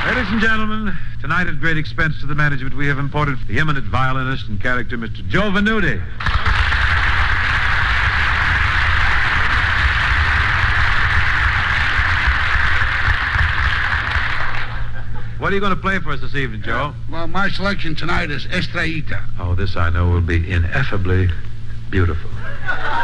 Ladies and gentlemen, tonight at great expense to the management, we have imported the eminent violinist and character, Mr. Joe Venuti. What are you going to play for us this evening, Joe? Well, my selection tonight is Estrellita. Oh, this I know will be ineffably beautiful.